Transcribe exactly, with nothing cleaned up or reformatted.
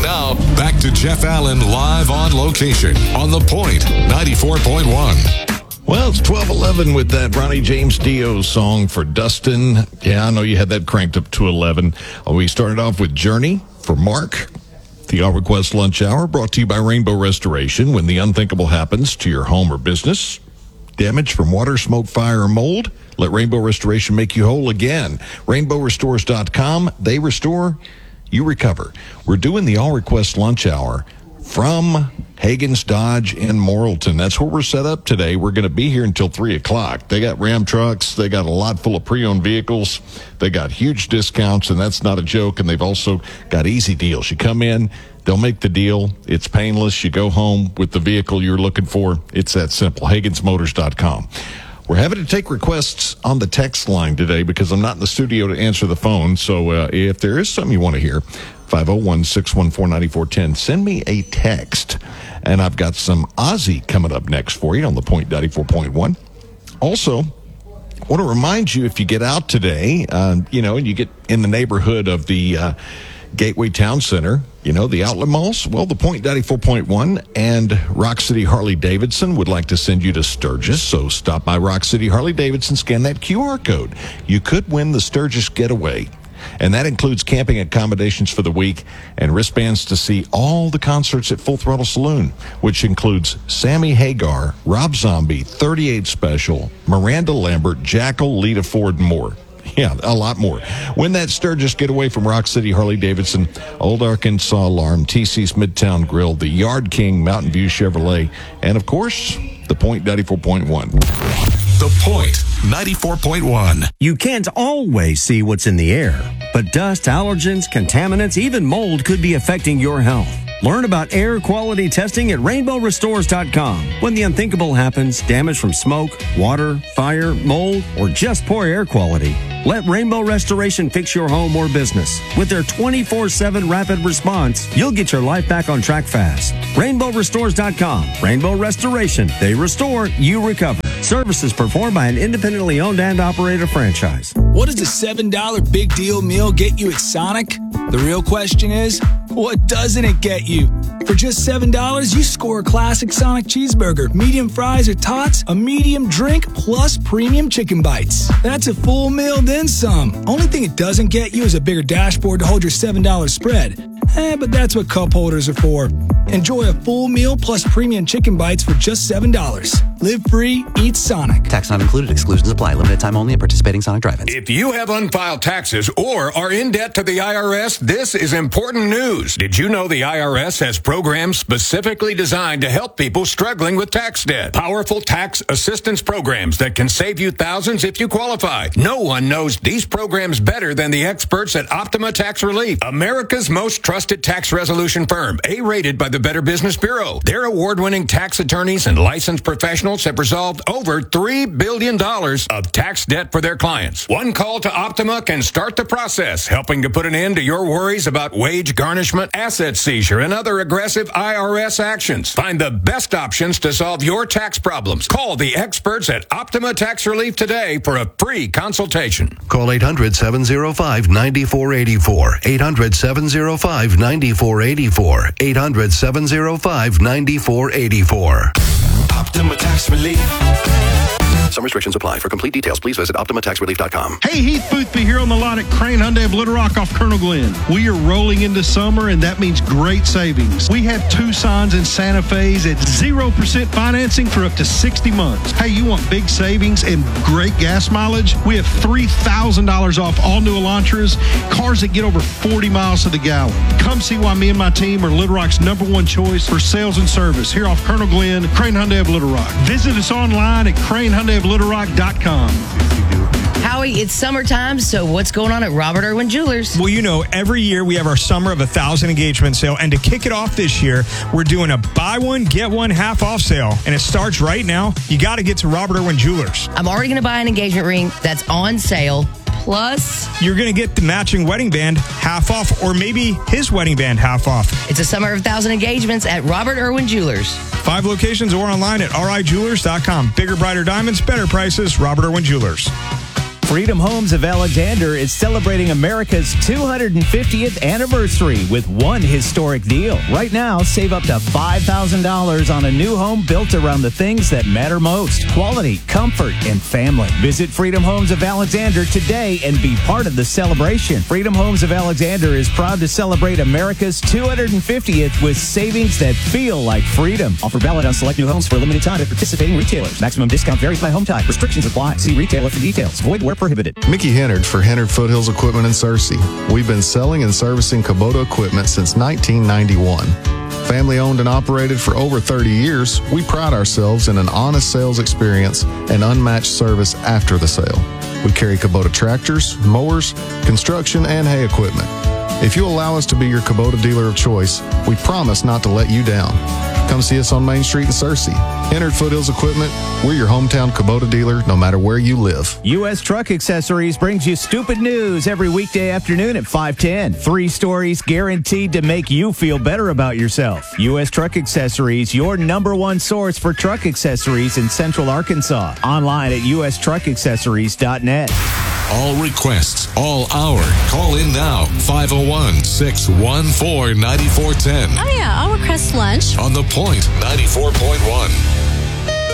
Now, back to Jeff Allen live on location on The Point, ninety-four point one. Well, it's twelve eleven with that Ronnie James Dio song for Dustin. Yeah, I know you had that cranked up to eleven. We started off with Journey for Mark. The All Request Lunch Hour brought to you by Rainbow Restoration. When the unthinkable happens to your home or business, damage from water, smoke, fire, or mold, let Rainbow Restoration make you whole again. rainbow restores dot com. They restore, you recover. We're doing the All Request Lunch Hour from Hagen's Dodge in Morrilton. That's where we're set up today. We're going to be here until three o'clock. They got Ram trucks. They got a lot full of pre-owned vehicles. They got huge discounts, and that's not a joke. And they've also got easy deals. You come in, they'll make the deal. It's painless. You go home with the vehicle you're looking for. It's that simple. Hagens Motors dot com. We're having to take requests on the text line today because I'm not in the studio to answer the phone. So uh, if there is something you want to hear, five oh one, six one four, nine four one oh. Send me a text. And I've got some Ozzy coming up next for you on The Point ninety-four point one. Also, I want to remind you, if you get out today, uh, you know, and you get in the neighborhood of the uh, Gateway Town Center, you know, the outlet malls, well, The Point ninety-four point one and Rock City Harley-Davidson would like to send you to Sturgis. So stop by Rock City Harley-Davidson, scan that Q R code. You could win the Sturgis Getaway. And that includes camping accommodations for the week and wristbands to see all the concerts at Full Throttle Saloon, which includes Sammy Hagar, Rob Zombie, thirty-eight Special, Miranda Lambert, Jackal, Lita Ford, and more. Yeah, a lot more. Win that Sturgis Getaway from Rock City Harley-Davidson, Old Arkansas Alarm, T C's Midtown Grill, the Yard King, Mountain View Chevrolet, and, of course, The Point ninety-four point one. The Point ninety-four point one. You can't always see what's in the air, but dust, allergens, contaminants, even mold could be affecting your health. Learn about air quality testing at rainbow restores dot com. When the unthinkable happens, damage from smoke, water, fire, mold, or just poor air quality, let Rainbow Restoration fix your home or business. With their twenty-four seven rapid response, you'll get your life back on track fast. rainbow restores dot com. Rainbow Restoration. They restore, you recover. Services performed by an independently owned and operated franchise. What does a seven dollar big deal meal get you at Sonic? The real question is, what doesn't it get you? For just seven dollars, you score a classic Sonic cheeseburger, medium fries or tots, a medium drink, plus premium chicken bites. That's a full meal, then some. Only thing it doesn't get you is a bigger dashboard to hold your seven dollar spread. Eh, but that's what cup holders are for. Enjoy a full meal plus premium chicken bites for just seven dollars. Live free, eat Sonic. Tax not included. Exclusions apply. Limited time only at participating Sonic drive-ins. If you have unfiled taxes or are in debt to the I R S, this is important news. Did you know the I R S has programs specifically designed to help people struggling with tax debt? Powerful tax assistance programs that can save you thousands if you qualify. No one knows these programs better than the experts at Optima Tax Relief, America's most trusted tax resolution firm, A-rated by the Better Business Bureau. Their award-winning tax attorneys and licensed professionals have resolved over three billion dollars of tax debt for their clients. One call to Optima can start the process, helping to put an end to your worries about wage garnishment, asset seizure, and other aggressive I R S actions. Find the best options to solve your tax problems. Call the experts at Optima Tax Relief today for a free consultation. Call eight hundred, seven oh five, nine four eight four. eight hundred, seven oh five, nine four eight four. eight hundred, seven oh five, nine four eight four. Optima Tax Relief. Some restrictions apply. For complete details, please visit optima tax relief dot com. Hey, Heath Boothby here on the lot at Crane Hyundai of Little Rock off Colonel Glenn. We are rolling into summer, and that means great savings. We have Tucsons and Santa Fe's at zero percent financing for up to sixty months. Hey, you want big savings and great gas mileage? We have three thousand dollars off all new Elantras, cars that get over forty miles to the gallon. Come see why me and my team are Little Rock's number one choice for sales and service here off Colonel Glenn, Crane Hyundai of Little Rock. Visit us online at crane hyundai of little rock dot com. Howie, it's summertime, so what's going on at Robert Irwin Jewelers? Well, you know, every year we have our Summer of a Thousand engagement sale, and to kick it off this year, we're doing a buy one, get one half off sale, and it starts right now. You got to get to Robert Irwin Jewelers. I'm already going to buy an engagement ring that's on sale. Plus, you're going to get the matching wedding band half off, or maybe his wedding band half off. It's a Summer of a Thousand engagements at Robert Irwin Jewelers. Five locations or online at r i jewelers dot com. Bigger, brighter diamonds, better prices, Robert Irwin Jewelers. Freedom Homes of Alexander is celebrating America's two hundred fiftieth anniversary with one historic deal. Right now, save up to five thousand dollars on a new home built around the things that matter most: quality, comfort, and family. Visit Freedom Homes of Alexander today and be part of the celebration. Freedom Homes of Alexander is proud to celebrate America's two hundred fiftieth with savings that feel like freedom. Offer valid on select new homes for a limited time at participating retailers. Maximum discount varies by home type. Restrictions apply. See retailer for details. Void where prohibited. Mickey Hennard for Hennard Foothills Equipment in Searcy. We've been selling and servicing Kubota equipment since nineteen ninety-one. Family owned and operated for over thirty years, we pride ourselves in an honest sales experience and unmatched service after the sale. We carry Kubota tractors, mowers, construction, and hay equipment. If you allow us to be your Kubota dealer of choice, we promise not to let you down. Come see us on Main Street in Searcy. Hennard Foothills Equipment, we're your hometown Kubota dealer no matter where you live. U S Truck Accessories brings you stupid news every weekday afternoon at five ten. Three stories guaranteed to make you feel better about yourself. U S Truck Accessories, your number one source for truck accessories in Central Arkansas. Online at u s truck accessories dot net. All requests, all hour. Call in now. five oh one, six one four, nine four one oh. Oh, yeah, I'll request lunch. On The Point, ninety-four point one.